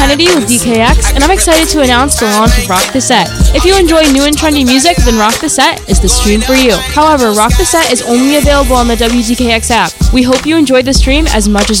Kennedy with DKX, and I'm excited to announce the launch of Rock the Set. If you enjoy new and trendy music, then Rock the Set is the stream for you. However, Rock the Set is only available on the WDKX app. We hope you enjoyed the stream as much as